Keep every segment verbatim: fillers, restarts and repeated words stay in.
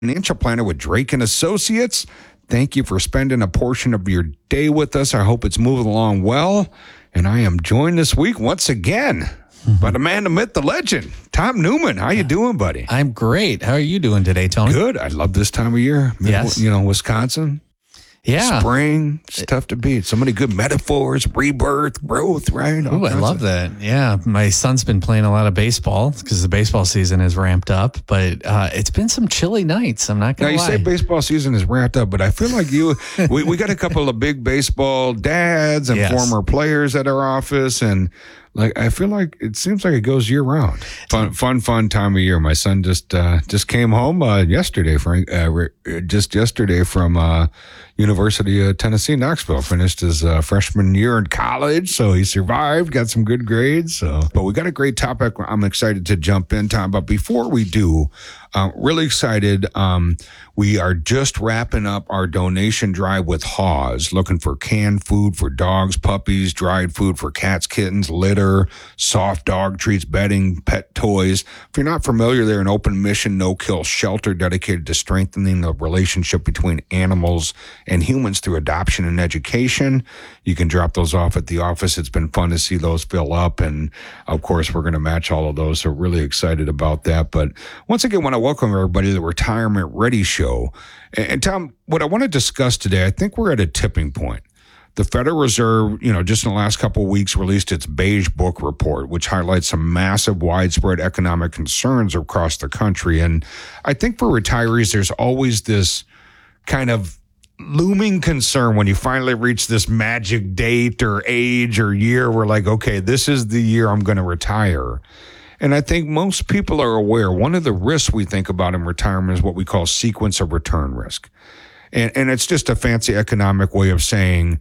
Financial planner with Drake and Associates. Thank you for spending a portion of your day with us. I hope it's moving along well. And I am joined this week once again mm-hmm. by the man, the myth, the legend, Tom Newman. How you doing, buddy? I'm great. How are you doing today, Tony? Good. I love this time of year. Yes. You know, Wisconsin. Yeah. Spring. It's tough to beat. So many good metaphors, rebirth, growth, right? Ooh, I love of- that. Yeah. My son's been playing a lot of baseball because the baseball season is ramped up, but uh, it's been some chilly nights. I'm not going to lie. Now, you say baseball season is ramped up, but I feel like you, we, we got a couple of big baseball dads and yes. former players at our office. And like, I feel like it seems like it goes year round. Fun, fun, fun time of year. My son just, uh, just came home, uh, yesterday, Frank, uh, re- just yesterday from, uh, University of Tennessee, Knoxville. Finished his uh, freshman year in college, so he survived, got some good grades. So, but we got a great topic I'm excited to jump in, Tom. But before we do, uh, really excited. Um, we are just wrapping up our donation drive with Haws, looking for canned food for dogs, puppies, dried food for cats, kittens, litter, soft dog treats, bedding, pet toys. If you're not familiar, they're an open mission, no-kill shelter dedicated to strengthening the relationship between animals and humans through adoption and education. You can drop those off at the office. It's been fun to see those fill up. And of course, we're going to match all of those. So really excited about that. But once again, I want to welcome everybody to the Retirement Ready Show. And, and Tom, what I want to discuss today, I think we're at a tipping point. The Federal Reserve, you know, just in the last couple of weeks released its Beige Book report, which highlights some massive widespread economic concerns across the country. And I think for retirees, there's always this kind of looming concern when you finally reach this magic date or age or year where like, okay, this is the year I'm going to retire. And I think most people are aware one of the risks we think about in retirement is what we call sequence of return risk. And, and it's just a fancy economic way of saying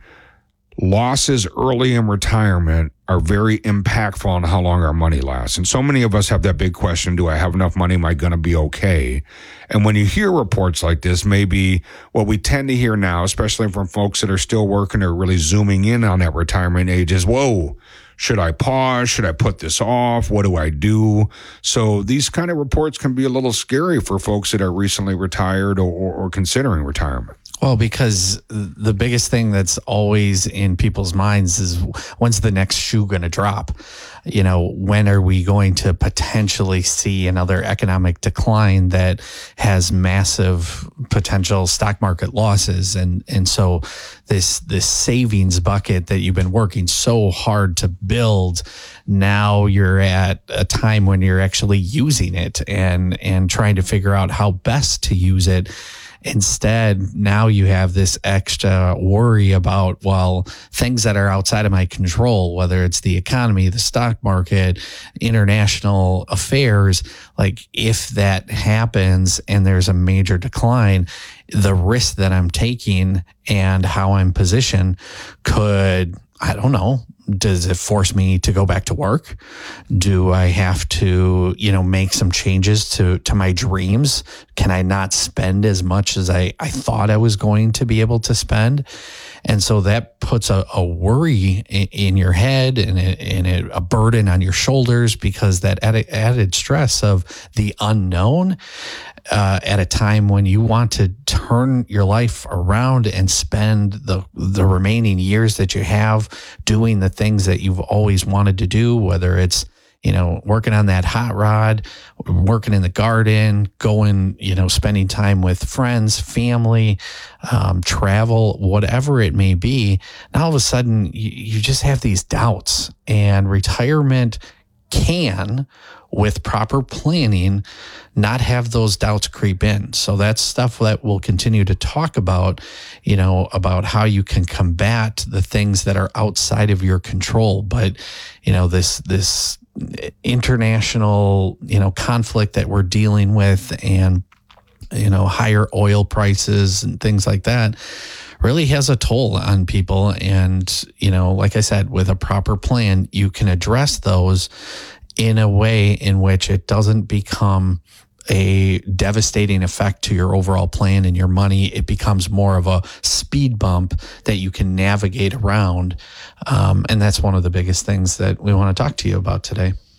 losses early in retirement are very impactful on how long our money lasts. And so many of us have that big question, do I have enough money? Am I going to be okay? And when you hear reports like this, maybe what we tend to hear now, especially from folks that are still working or really zooming in on that retirement age is, whoa, should I pause? Should I put this off? What do I do? So these kind of reports can be a little scary for folks that are recently retired or, or, or considering retirement. Well, because the biggest thing that's always in people's minds is when's the next shoe going to drop? You know, when are we going to potentially see another economic decline that has massive potential stock market losses? And and so this this savings bucket that you've been working so hard to build, now you're at a time when you're actually using it and and trying to figure out how best to use it. Instead, now you have this extra worry about, well, things that are outside of my control, whether it's the economy, the stock market, international affairs. Like if that happens and there's a major decline, the risk that I'm taking and how I'm positioned could, I don't know, does it force me to go back to work? Do I have to, you know, make some changes to, to my dreams? Can I not spend as much as I, I thought I was going to be able to spend? And so that puts a, a worry in, in your head and, a, and a, a burden on your shoulders because that added, added stress of the unknown uh, at a time when you want to turn your life around and spend the the remaining years that you have doing the things that you've always wanted to do, whether it's, you know, working on that hot rod, working in the garden, going, you know, spending time with friends, family, um, travel, whatever it may be. Now all of a sudden you, you just have these doubts, and retirement can, with proper planning, not have those doubts creep in. So that's stuff that we'll continue to talk about, you know, about how you can combat the things that are outside of your control. But, you know, this, this international, you know, conflict that we're dealing with and, you know, higher oil prices and things like that really has a toll on people. And, you know, like I said, with a proper plan, you can address those in a way in which it doesn't become a devastating effect to your overall plan and your money. It becomes more of a speed bump that you can navigate around. Um, and that's one of the biggest things that we want to talk to you about today.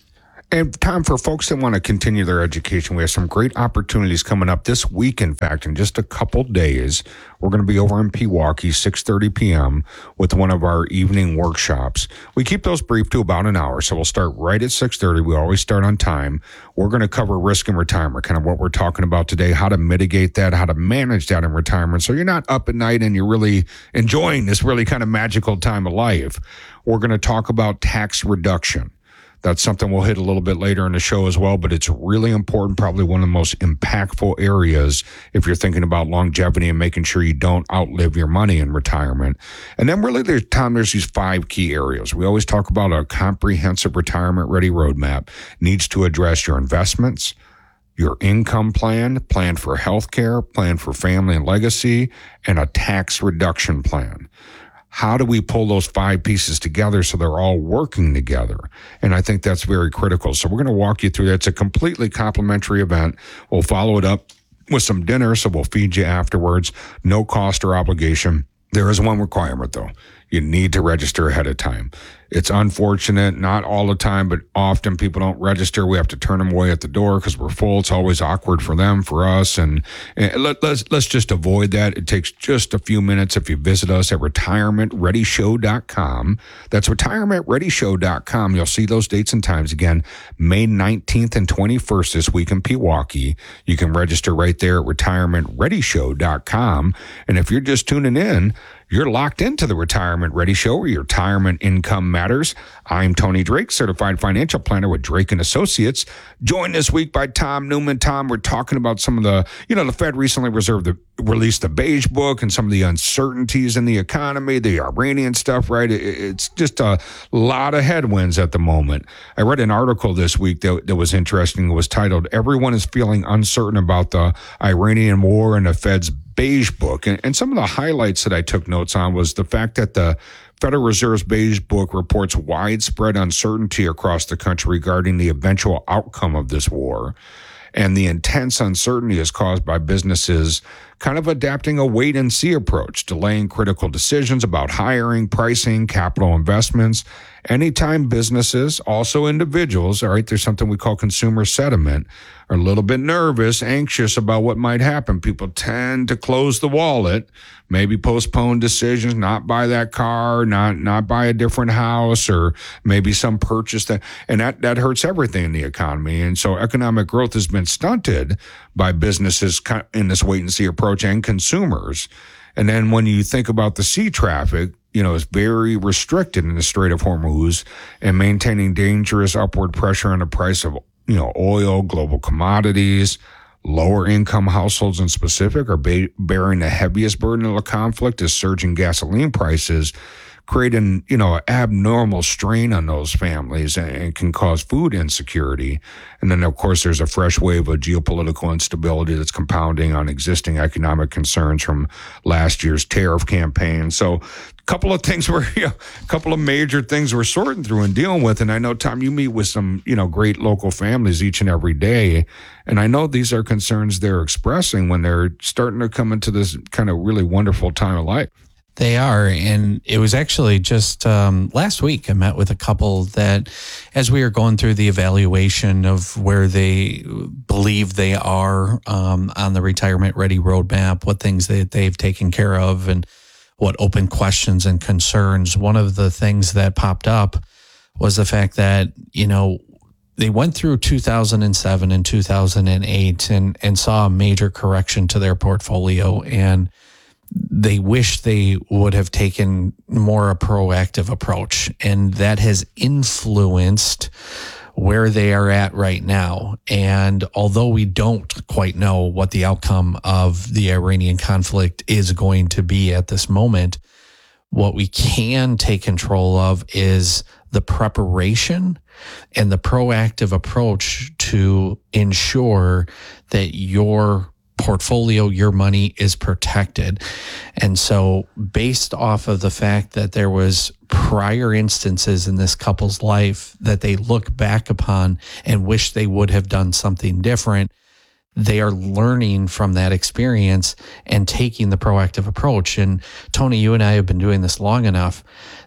And Tom, for folks that want to continue their education, we have some great opportunities coming up this week. In fact, in just a couple days, we're going to be over in Pewaukee, six thirty p.m. with one of our evening workshops. We keep those brief to about an hour, so we'll start right at six thirty. We always start on time. We're going to cover risk in retirement, kind of what we're talking about today, how to mitigate that, how to manage that in retirement, so you're not up at night and you're really enjoying this really kind of magical time of life. We're going to talk about tax reduction. That's something we'll hit a little bit later in the show as well, but it's really important, probably one of the most impactful areas if you're thinking about longevity and making sure you don't outlive your money in retirement. And then really, there's, Tom, there's these five key areas. We always talk about a comprehensive retirement-ready roadmap. Needs to address your investments, your income plan, plan for healthcare, plan for family and legacy, and a tax reduction plan. How do we pull those five pieces together so they're all working together? And I think that's very critical. So we're going to walk you through that. It's a completely complimentary event. We'll follow it up with some dinner, so we'll feed you afterwards. No cost or obligation. There is one requirement, though. You need to register ahead of time. It's unfortunate, not all the time, but often people don't register. We have to turn them away at the door because we're full. It's always awkward for them, for us. And, and let, let's let's just avoid that. It takes just a few minutes if you visit us at retirement ready show dot com. That's retirement ready show dot com. You'll see those dates and times again, May nineteenth and twenty-first this week in Pewaukee. You can register right there at retirement ready show dot com. And if you're just tuning in, you're locked into the Retirement Ready Show, where your retirement income matters. I'm Tony Drake, certified financial planner with Drake and Associates. Joined this week by Tom Newman. Tom, we're talking about some of the, you know, the Fed recently reserved the, released the Beige Book and some of the uncertainties in the economy, the Iranian stuff, right? It, it's just a lot of headwinds at the moment. I read an article this week that, that was interesting. It was titled, "Everyone is Feeling Uncertain About the Iranian War and the Fed's Beige Book." And, and some of the highlights that I took notes on was the fact that the Federal Reserve's Beige Book reports widespread uncertainty across the country regarding the eventual outcome of this war. And the intense uncertainty is caused by businesses kind of adapting a wait-and-see approach, delaying critical decisions about hiring, pricing, capital investments. Anytime businesses, also individuals, all right, there's something we call consumer sentiment, are a little bit nervous, anxious about what might happen. People tend to close the wallet, maybe postpone decisions, not buy that car, not not buy a different house, or maybe some purchase that, and that, that hurts everything in the economy. And so economic growth has been stunted by businesses in this wait-and-see approach and consumers. And then when you think about the sea traffic, you know, it's very restricted in the Strait of Hormuz, and maintaining dangerous upward pressure on the price of, you know, oil, global commodities. Lower income households in specific are ba- bearing the heaviest burden of the conflict, as surging gasoline prices create an, you know, abnormal strain on those families and, and can cause food insecurity. And then, of course, there's a fresh wave of geopolitical instability that's compounding on existing economic concerns from last year's tariff campaign. So a couple of things we're, you know, a couple of major things we're sorting through and dealing with. And I know, Tom, you meet with some, you know, great local families each and every day. And I know these are concerns they're expressing when they're starting to come into this kind of really wonderful time of life. They are. And it was actually just um, last week I met with a couple that, as we were going through the evaluation of where they believe they are um, on the retirement ready roadmap, what things that they've taken care of, and what open questions and concerns, one of the things that popped up was the fact that, you know, they went through two thousand seven and two thousand eight and, and saw a major correction to their portfolio, and they wish they would have taken more a proactive approach, and that has influenced where they are at right now. And although we don't quite know what the outcome of the Iranian conflict is going to be at this moment, what we can take control of is the preparation and the proactive approach to ensure that your portfolio, your money is protected. And so based off of the fact that there was prior instances in this couple's life that they look back upon and wish they would have done something different, they are learning from that experience and taking the proactive approach. And Tony, you and I have been doing this long enough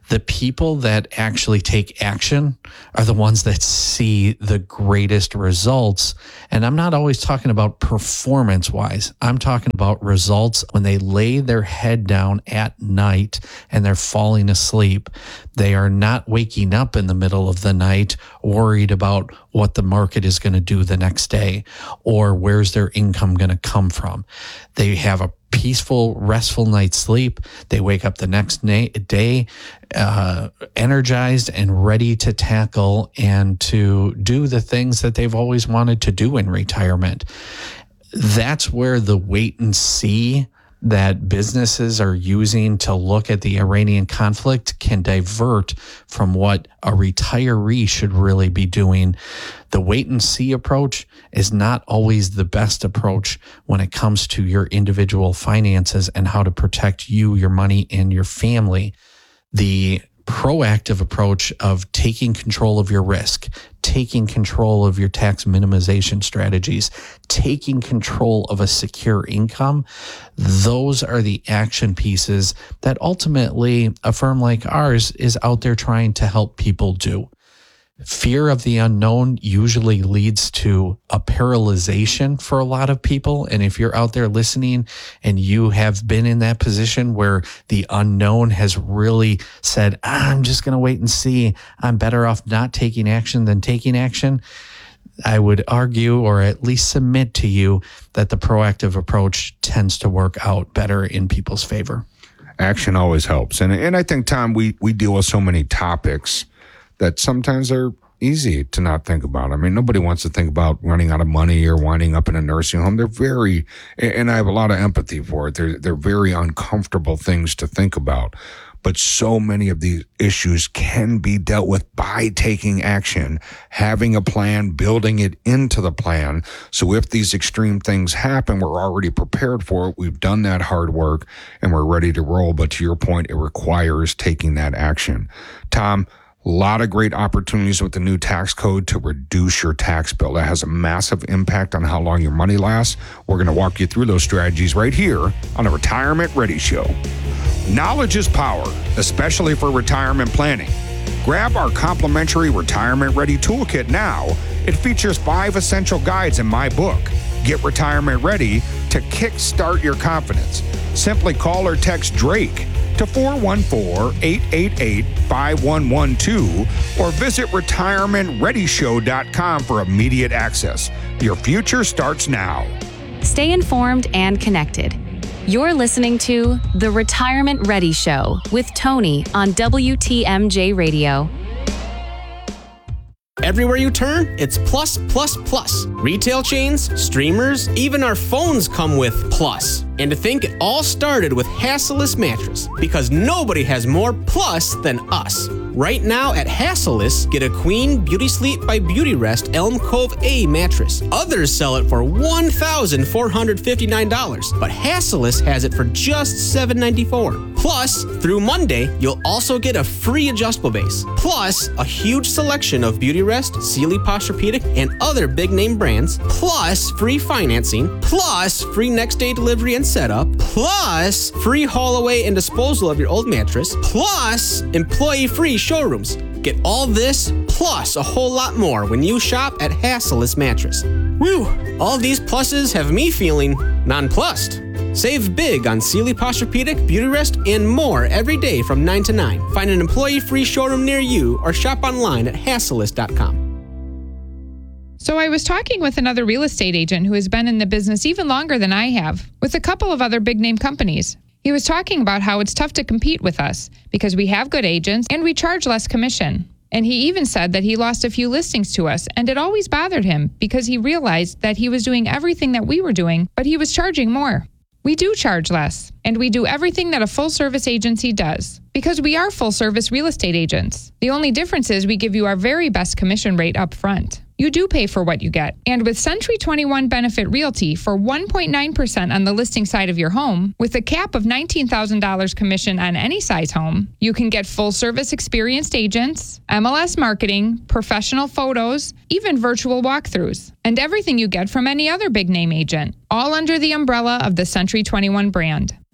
The people that actually take action are the ones that see the greatest results. And I'm not always talking about performance wise. I'm talking about results when they lay their head down at night and they're falling asleep. They are not waking up in the middle of the night worried about what the market is going to do the next day or where's their income going to come from. They have a peaceful, restful night's sleep. They wake up the next na- day uh, energized and ready to tackle and to do the things that they've always wanted to do in retirement. That's where the wait and see that businesses are using to look at the Iranian conflict can divert from what a retiree should really be doing. The wait and see approach is not always the best approach when it comes to your individual finances and how to protect you, your money, and your family. The proactive approach of taking control of your risk, taking control of your tax minimization strategies, taking control of a secure income, those are the action pieces that ultimately a firm like ours is out there trying to help people do. Fear of the unknown usually leads to a paralyzation for a lot of people. And if you're out there listening and you have been in that position where the unknown has really said, ah, I'm just going to wait and see, I'm better off not taking action than taking action, I would argue or at least submit to you that the proactive approach tends to work out better in people's favor. Action always helps. And and I think, Tom, we, we deal with so many topics that sometimes are easy to not think about. I mean, nobody wants to think about running out of money or winding up in a nursing home. They're very, and I have a lot of empathy for it. They're, they're very uncomfortable things to think about. But so many of these issues can be dealt with by taking action, having a plan, building it into the plan. So if these extreme things happen, we're already prepared for it. We've done that hard work and we're ready to roll. But to your point, it requires taking that action. Tom, a lot of great opportunities with the new tax code to reduce your tax bill. That has a massive impact on how long your money lasts. We're going to walk you through those strategies right here on the Retirement Ready Show. Knowledge is power, especially for retirement planning. Grab our complimentary Retirement Ready Toolkit now. It features five essential guides in my book. Get retirement ready to kickstart your confidence. Simply call or text Drake to four one four, eight eight eight, five one one two or visit retirement ready show dot com for immediate access. Your future starts now. Stay informed and connected. You're listening to The Retirement Ready Show with Tony on W T M J Radio. Everywhere you turn, it's plus, plus, plus. Retail chains, streamers, even our phones come with plus. And to think it all started with Hassellus Mattress, because nobody has more plus than us. Right now at Hassellus, get a Queen Beauty Sleep by Beauty Rest Elm Cove A mattress. Others sell it for one thousand four hundred fifty-nine dollars, but Hassellus has it for just seven hundred ninety-four dollars. Plus, through Monday, you'll also get a free adjustable base. Plus, a huge selection of Beauty Rest, Sealy Posturepedic, and other big-name brands. Plus, free financing. Plus, free next-day delivery and setup. Plus, free haul away and disposal of your old mattress. Plus, employee-free showrooms. Get all this, plus a whole lot more when you shop at Hassellus Mattress. Woo! All these pluses have me feeling nonplussed. Save big on Sealy Posturepedic, Beauty Rest, and more every day from nine to nine. Find an employee-free showroom near you or shop online at hassellus dot com. So I was talking with another real estate agent who has been in the business even longer than I have, with a couple of other big-name companies. He was talking about how it's tough to compete with us because we have good agents and we charge less commission. And he even said that he lost a few listings to us, and it always bothered him because he realized that he was doing everything that we were doing, but he was charging more. We do charge less, and we do everything that a full-service agency does because we are full-service real estate agents. The only difference is we give you our very best commission rate up front. You do pay for what you get. And with Century twenty-one Benefit Realty for one point nine percent on the listing side of your home, with a cap of nineteen thousand dollars commission on any size home, you can get full-service experienced agents, M L S marketing, professional photos, even virtual walkthroughs, and everything you get from any other big-name agent, all under the umbrella of the Century twenty-one brand.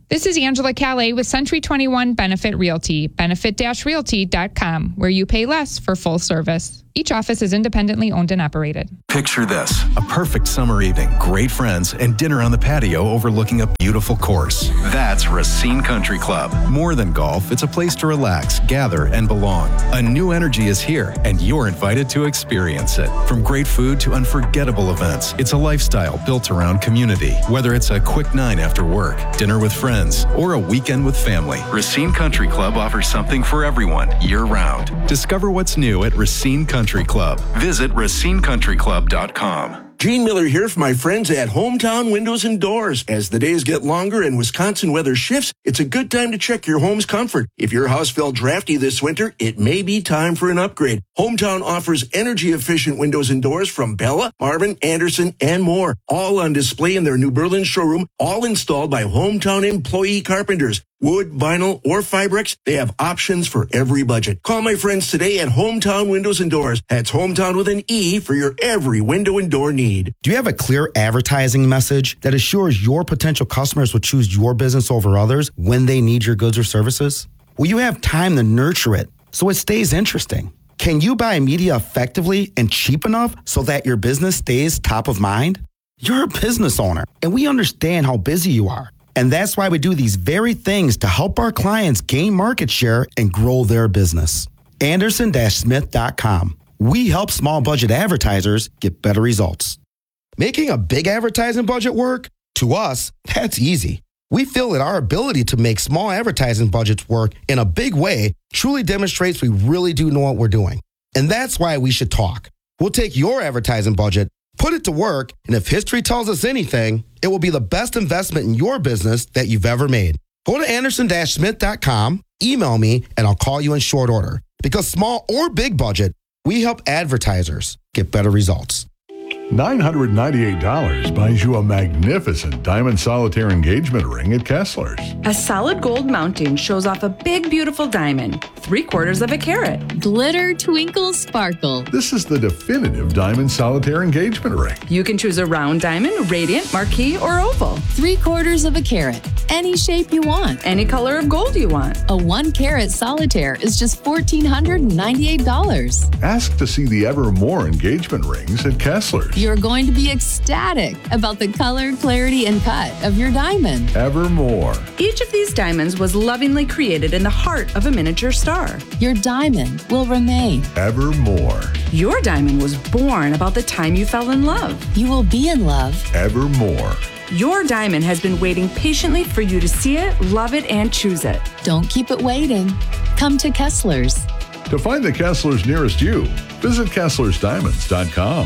This is Angela Calais with Century twenty-one Benefit Realty, benefit dash realty dot com, where you pay less for full service. Each office is independently owned and operated. Picture this, a perfect summer evening, great friends, and dinner on the patio overlooking a beautiful course. That's Racine Country Club. More than golf, it's a place to relax, gather, and belong. A new energy is here, and you're invited to experience it. From great food to unforgettable events, it's a lifestyle built around community. Whether it's a quick night after work, dinner with friends, or a weekend with family, Racine Country Club offers something for everyone year-round. Discover what's new at Racine Country Club. Visit racine country club dot com. Gene Miller here for my friends at Hometown Windows and Doors. As the days get longer and Wisconsin weather shifts, it's a good time to check your home's comfort. If your house felt drafty this winter, it may be time for an upgrade. Hometown offers energy-efficient windows and doors from Bella, Marvin, Anderson, and more. All on display in their New Berlin showroom, all installed by Hometown employee carpenters. Wood, vinyl, or Fibrex, they have options for every budget. Call my friends today at Hometown Windows and Doors. That's Hometown with an E for your every window and door need. Do you have a clear advertising message that assures your potential customers will choose your business over others when they need your goods or services? Will you have time to nurture it so it stays interesting? Can you buy media effectively and cheap enough so that your business stays top of mind? You're a business owner, and we understand how busy you are. And that's why we do these very things to help our clients gain market share and grow their business. Anderson Smith dot com. We help small budget advertisers get better results. Making a big advertising budget work? To us, that's easy. We feel that our ability to make small advertising budgets work in a big way truly demonstrates we really do know what we're doing. And that's why we should talk. We'll take your advertising budget, put it to work, and if history tells us anything, it will be the best investment in your business that you've ever made. Go to Anderson Smith dot com, email me, and I'll call you in short order. Because small or big budget, we help advertisers get better results. nine hundred ninety-eight dollars buys you a magnificent diamond solitaire engagement ring at Kessler's. A solid gold mounting shows off a big, beautiful diamond, three quarters of a carat. Glitter, twinkle, sparkle. This is the definitive diamond solitaire engagement ring. You can choose a round diamond, radiant, marquise, or oval. Three quarters of a carat. Any shape you want. Any color of gold you want. A one carat solitaire is just one thousand four hundred ninety-eight dollars. Ask to see the Evermore engagement rings at Kessler's. You're going to be ecstatic about the color, clarity, and cut of your diamond. Evermore. Each of these diamonds was lovingly created in the heart of a miniature star. Your diamond will remain. Evermore. Your diamond was born about the time you fell in love. You will be in love. Evermore. Your diamond has been waiting patiently for you to see it, love it, and choose it. Don't keep it waiting. Come to Kessler's. To find the Kessler's nearest you, visit Kesslers Diamonds dot com.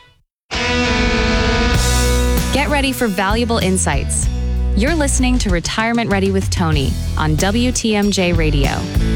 Get ready for valuable insights. You're listening to Retirement Ready with Tony on W T M J Radio.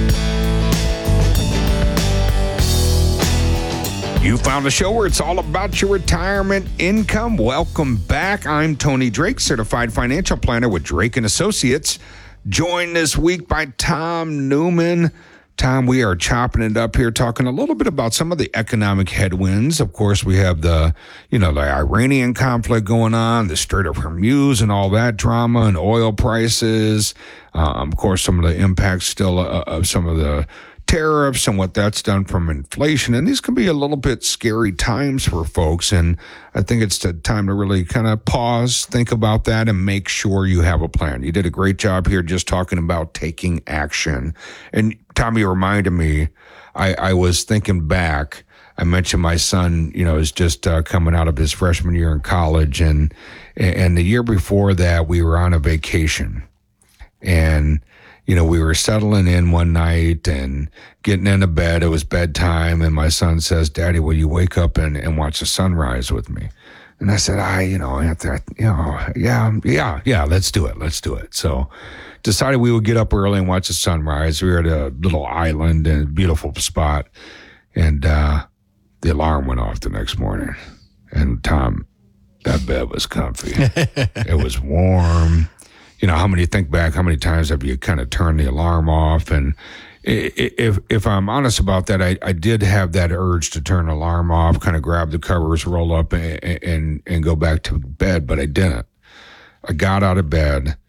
You found a show where it's all about your retirement income. Welcome back. I'm Tony Drake, certified financial planner with Drake and Associates. Joined this week by Tom Newman. Tom, we are chopping it up here, talking a little bit about some of the economic headwinds. Of course, we have the, you know, the Iranian conflict going on, the Strait of Hormuz and all that drama, and oil prices. Um, of course, some of the impacts still uh, of some of the tariffs and what that's done from inflation. And these can be a little bit scary times for folks. And I think it's the time to really kind of pause, think about that, and make sure you have a plan. You did a great job here just talking about taking action. And Tommy reminded me, I, I was thinking back, I mentioned my son, you know, is just uh, coming out of his freshman year in college. And, and the year before that, we were on a vacation. And you know, we were settling in one night and getting into bed. It was bedtime. And my son says, Daddy, will you wake up and, and watch the sunrise with me? And I said, I, you know, after, you know, yeah, yeah, yeah, let's do it. Let's do it. So decided we would get up early and watch the sunrise. We were at a little island and a beautiful spot. And uh, the alarm went off the next morning. And Tom, that bed was comfy. It was warm. You know, how many, think back, how many times have you kind of turned the alarm off? And if if I'm honest about that, I, I did have that urge to turn the alarm off, kind of grab the covers, roll up, and, and, and go back to bed, but I didn't. I got out of bed,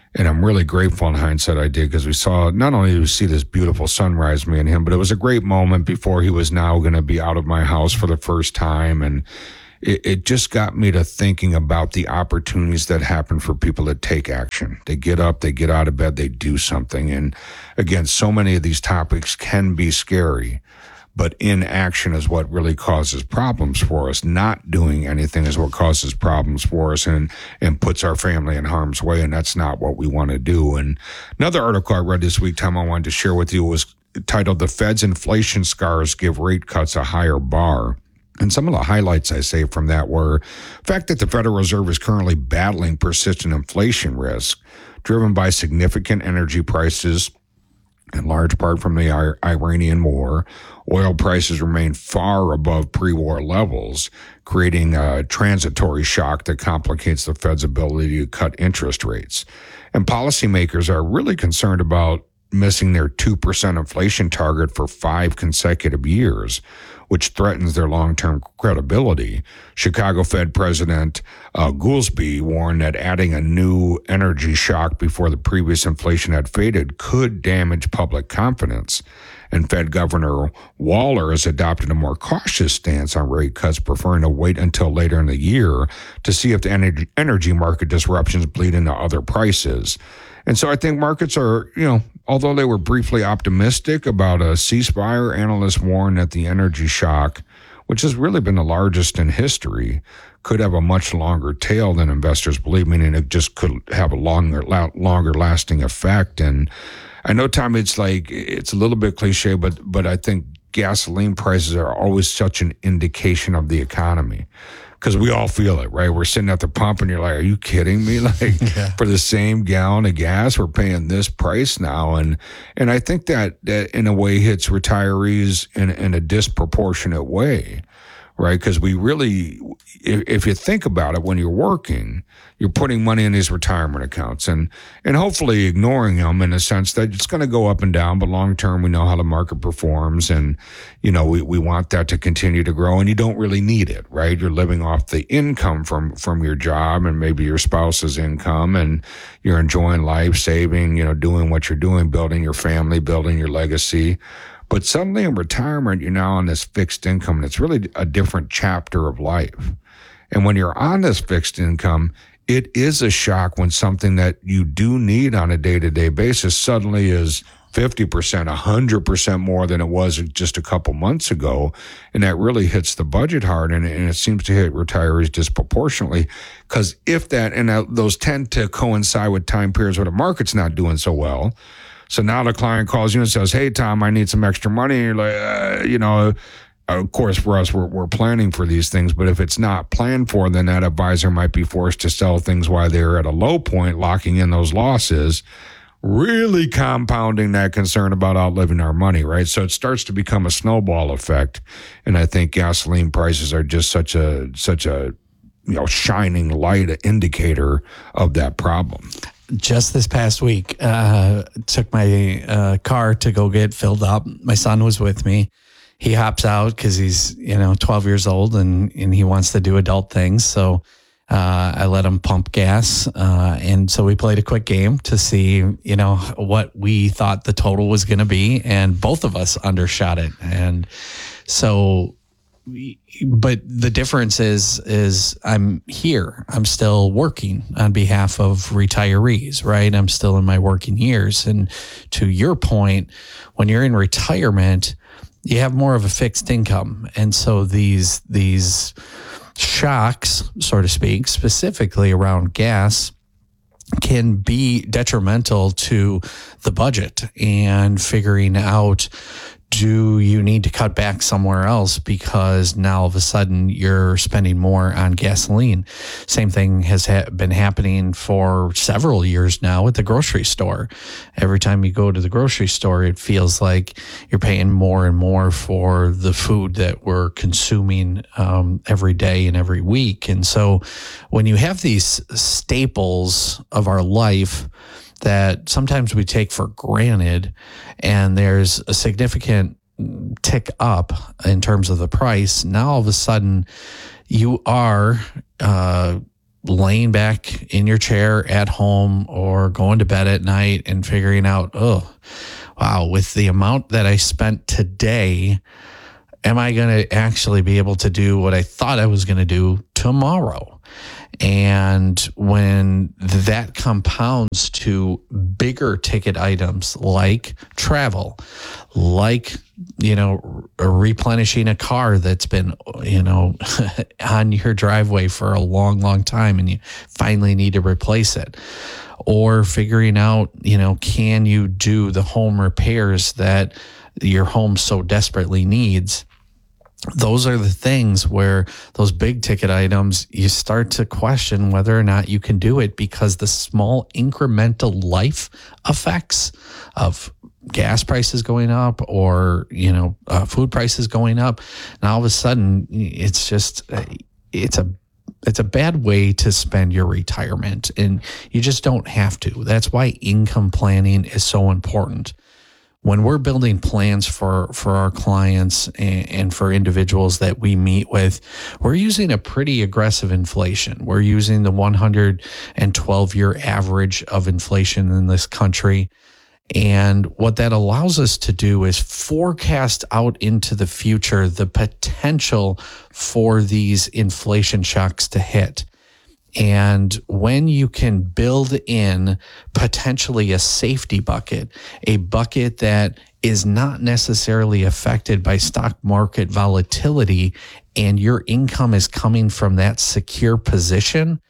And I'm really grateful in hindsight I did, because we saw, not only did we see this beautiful sunrise, me and him, but it was a great moment before he was now going to be out of my house for the first time. And it, it just got me to thinking about the opportunities that happen for people that take action. They get up, they get out of bed, they do something. And again, so many of these topics can be scary, but inaction is what really causes problems for us. Not doing anything is what causes problems for us and, and puts our family in harm's way, and that's not what we want to do. And another article I read this week, Tom, I wanted to share with you was titled, "The Fed's Inflation Scars Give Rate Cuts a Higher Bar." And some of the highlights I say from that were the fact that the Federal Reserve is currently battling persistent inflation risk driven by significant energy prices, in large part from the Iranian war. Oil prices remain far above pre-war levels, creating a transitory shock that complicates the Fed's ability to cut interest rates. And policymakers are really concerned about missing their two percent inflation target for five consecutive years, which threatens their long-term credibility. Chicago Fed President uh, Goolsbee warned that adding a new energy shock before the previous inflation had faded could damage public confidence. And Fed Governor Waller has adopted a more cautious stance on rate cuts, preferring to wait until later in the year to see if the energy, energy market disruptions bleed into other prices. And so I think markets are, you know, although they were briefly optimistic about a ceasefire, analysts warn that the energy shock, which has really been the largest in history, could have a much longer tail than investors believe, meaning it just could have a longer, longer lasting effect. And I know, Tom, it's like, it's a little bit cliche, but but I think gasoline prices are always such an indication of the economy, because we all feel it, right? We're sitting at the pump and you're like, are you kidding me? Like yeah. For the same gallon of gas, we're paying this price now. And and I think that, that in a way hits retirees in, in a disproportionate way, right? Because we really, if, if you think about it, when you're working, you're putting money in these retirement accounts and, and hopefully ignoring them in a sense that it's going to go up and down, but long term, we know how the market performs and, you know, we, we want that to continue to grow and you don't really need it, right? You're living off the income from, from your job and maybe your spouse's income and you're enjoying life, saving, you know, doing what you're doing, building your family, building your legacy. But suddenly in retirement, you're now on this fixed income and it's really a different chapter of life. And when you're on this fixed income, it is a shock when something that you do need on a day-to-day basis suddenly is fifty percent, one hundred percent more than it was just a couple months ago. And that really hits the budget hard, and, and it seems to hit retirees disproportionately. Because if that, and those tend to coincide with time periods where the market's not doing so well. So now the client calls you and says, hey, Tom, I need some extra money. And you're like, uh, you know, of course, for us, we're, we're planning for these things. But if it's not planned for, then that advisor might be forced to sell things while they're at a low point, locking in those losses, really compounding that concern about outliving our money, right? So it starts to become a snowball effect. And I think gasoline prices are just such a such a you know shining light indicator of that problem. Just this past week, uh, took my uh, car to go get filled up. My son was with me. He hops out because he's, you know, twelve years old and, and he wants to do adult things. So uh, I let him pump gas. Uh, and so we played a quick game to see, you know, what we thought the total was going to be. And both of us undershot it. And so, but the difference is, is I'm here. I'm still working on behalf of retirees, right? I'm still in my working years. And to your point, when you're in retirement, you have more of a fixed income. And so these these shocks, so to speak, specifically around gas, can be detrimental to the budget and figuring out, do you need to cut back somewhere else because now all of a sudden you're spending more on gasoline? Same thing has ha- been happening for several years now at the grocery store. Every time you go to the grocery store, it feels like you're paying more and more for the food that we're consuming um, every day and every week. And so when you have these staples of our life that sometimes we take for granted, and there's a significant tick up in terms of the price, now all of a sudden you are uh, laying back in your chair at home or going to bed at night and figuring out, oh, wow, with the amount that I spent today, am I going to actually be able to do what I thought I was going to do tomorrow? And when that compounds to bigger ticket items like travel, like, you know, replenishing a car that's been, you know, on your driveway for a long, long time and you finally need to replace it, or figuring out, you know, can you do the home repairs that your home so desperately needs? Those are the things where those big ticket items, you start to question whether or not you can do it, because the small incremental life effects of gas prices going up or, you know, uh, food prices going up. And all of a sudden it's just, it's a, it's a bad way to spend your retirement, and you just don't have to. That's why income planning is so important. When we're building plans for, for our clients and, and for individuals that we meet with, we're using a pretty aggressive inflation. We're using the one hundred twelve year average of inflation in this country. And what that allows us to do is forecast out into the future the potential for these inflation shocks to hit. And when you can build in potentially a safety bucket, a bucket that is not necessarily affected by stock market volatility, and your income is coming from that secure position,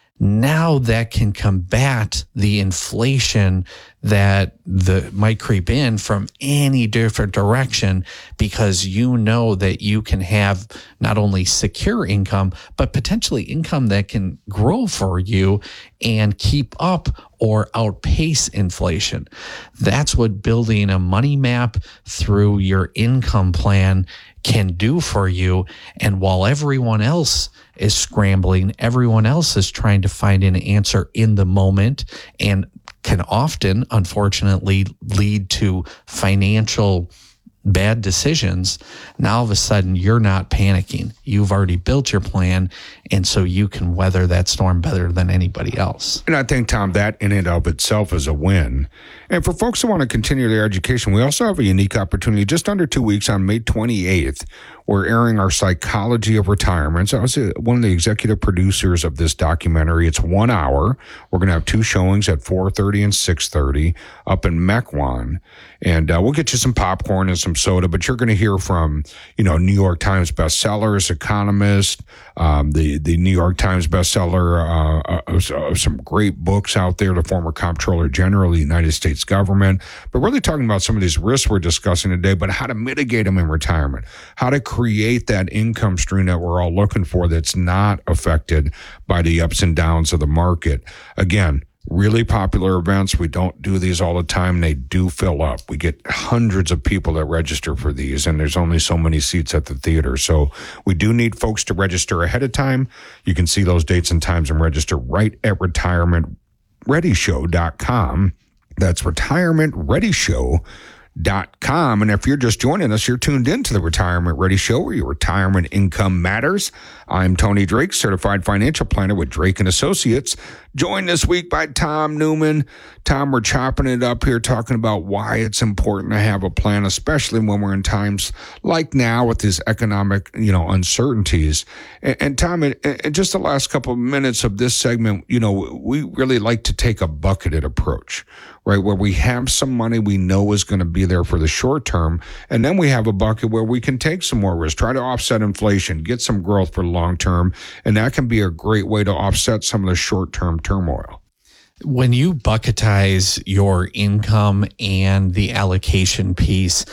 now that can combat the inflation that the might creep in from any different direction, because you know that you can have not only secure income, but potentially income that can grow for you and keep up or outpace inflation. That's what building a money map through your income plan can do for you. And while everyone else is scrambling, everyone else is trying to find an answer in the moment, and can often, unfortunately, lead to financial bad decisions. Now, all of a sudden, you're not panicking. You've already built your plan, and so you can weather that storm better than anybody else. And I think, Tom, that in and of itself is a win. And for folks who want to continue their education, we also have a unique opportunity just under two weeks on May twenty-eighth. We're airing our Psychology of Retirement. So I was one of the executive producers of this documentary. It's one hour. We're going to have two showings at four thirty and six thirty up in Mequon. And uh, we'll get you some popcorn and some soda, but you're going to hear from, you know, New York Times bestsellers, economists, um, the, the New York Times bestseller uh, of, of some great books out there, the former Comptroller General of the United States government. But really talking about some of these risks we're discussing today, but how to mitigate them in retirement, how to create that income stream that we're all looking for that's not affected by the ups and downs of the market. Again, really popular events. We don't do these all the time. They do fill up. We get hundreds of people that register for these, and there's only so many seats at the theater. So we do need folks to register ahead of time. You can see those dates and times and register right at retirement ready show dot com. That's retirement ready show dot com. And if you're just joining us, you're tuned into the Retirement Ready Show, where your retirement income matters. I'm Tony Drake, certified financial planner with Drake and Associates, joined this week by Tom Newman. Tom, we're chopping it up here, talking about why it's important to have a plan, especially when we're in times like now with these economic, you know, uncertainties. And, and Tom, in, in just the last couple of minutes of this segment, you know, we really like to take a bucketed approach, right? Where we have some money we know is going to be there for the short term, and then we have a bucket where we can take some more risk, try to offset inflation, get some growth for the long term, and that can be a great way to offset some of the short-term turmoil. When you bucketize your income and the allocation piece,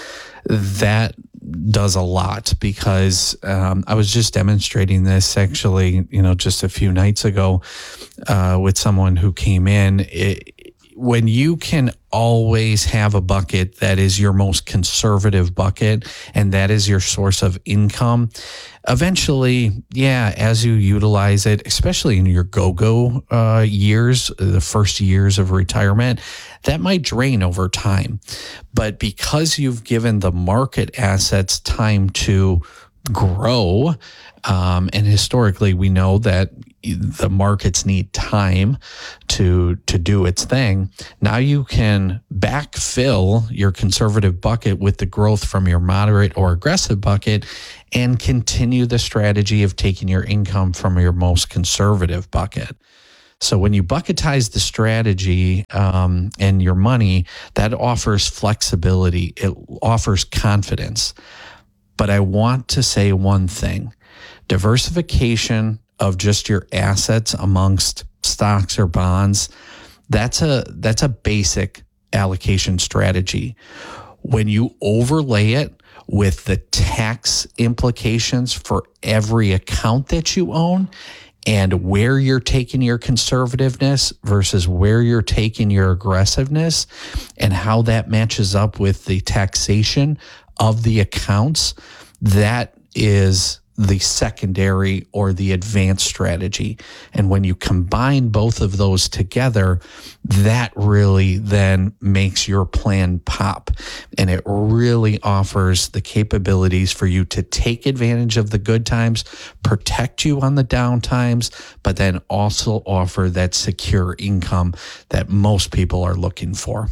that does a lot, because um, I was just demonstrating this actually, you know, just a few nights ago uh, with someone who came in. It, when you can always have a bucket that is your most conservative bucket, and that is your source of income, eventually, yeah, as you utilize it, especially in your go-go uh, years, the first years of retirement, that might drain over time. But because you've given the market assets time to grow. Um, and historically, we know that the markets need time to to do its thing. Now you can backfill your conservative bucket with the growth from your moderate or aggressive bucket and continue the strategy of taking your income from your most conservative bucket. So when you bucketize the strategy um, and your money, that offers flexibility. It offers confidence. But I want to say one thing. Diversification of just your assets amongst stocks or bonds, that's a that's a basic allocation strategy. When you overlay it with the tax implications for every account that you own and where you're taking your conservativeness versus where you're taking your aggressiveness and how that matches up with the taxation of the accounts, that is the secondary or the advanced strategy. And when you combine both of those together, that really then makes your plan pop. And it really offers the capabilities for you to take advantage of the good times, protect you on the down times, but then also offer that secure income that most people are looking for.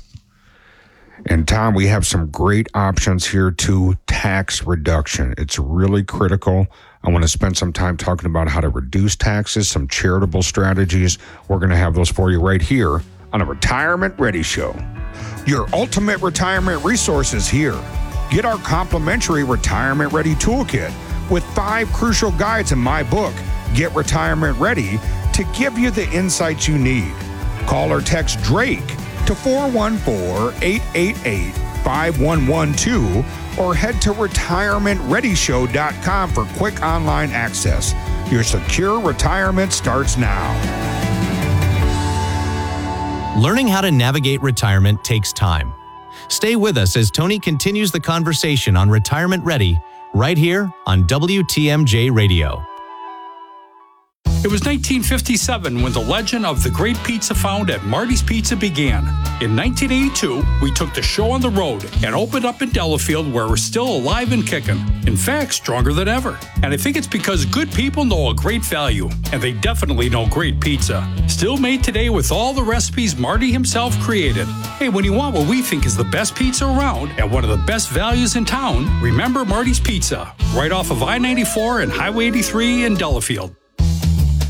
And Tom, we have some great options here to tax reduction. It's really critical. I want to spend some time talking about how to reduce taxes, some charitable strategies. We're going to have those for you right here on a Retirement Ready Show. Your ultimate retirement resources here. Get our complimentary Retirement Ready Toolkit with five crucial guides in my book, Get Retirement Ready, to give you the insights you need. Call or text Drake to four one four, eight eight eight, five one one two or head to retirement ready show dot com for quick online access. Your secure retirement starts now. Learning how to navigate retirement takes time. Stay with us as Tony continues the conversation on Retirement Ready right here on W T M J Radio. It was nineteen fifty-seven when the legend of the great pizza found at Marty's Pizza began. In nineteen eighty-two, we took the show on the road and opened up in Delafield, where we're still alive and kicking. In fact, stronger than ever. And I think it's because good people know a great value, and they definitely know great pizza. Still made today with all the recipes Marty himself created. Hey, when you want what we think is the best pizza around and one of the best values in town, remember Marty's Pizza, right off of I ninety-four and Highway eighty-three in Delafield.